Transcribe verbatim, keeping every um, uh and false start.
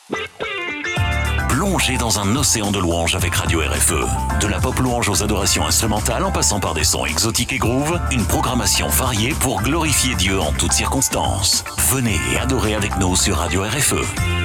Plongez dans un océan de louanges avec Radio R F E. De la pop louange aux adorations instrumentales en passant par des sons exotiques et groove, une programmation variée pour glorifier Dieu en toutes circonstances. Venez et adorez avec nous sur Radio R F E.